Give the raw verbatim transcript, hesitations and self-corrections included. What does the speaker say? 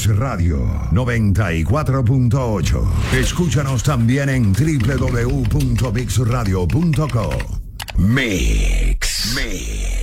Mix Radio noventa y cuatro punto ocho. Escúchanos también en doble u doble u doble u punto mix radio punto com. Mix. Mix.